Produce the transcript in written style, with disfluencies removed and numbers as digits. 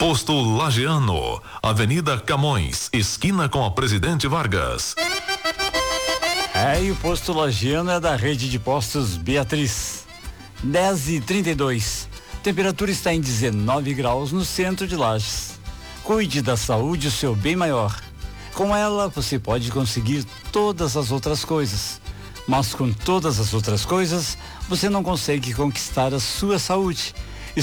Posto Lajeano, Avenida Camões, esquina com a Presidente Vargas. E o Posto Lajeano é da rede de postos Beatriz. 10h32. Temperatura está em 19 graus no centro de Lages. Cuide da saúde, o seu bem maior. Com ela, você pode conseguir todas as outras coisas. Mas com todas as outras coisas, você não consegue conquistar a sua saúde.